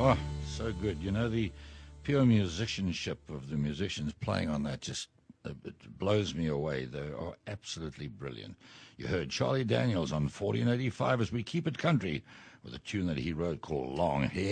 Oh, so good. You know, the pure musicianship of the musicians playing on that just it blows me away. They are absolutely brilliant. You heard Charlie Daniels on 1485 as we keep it country with a tune that he wrote called Long Hair.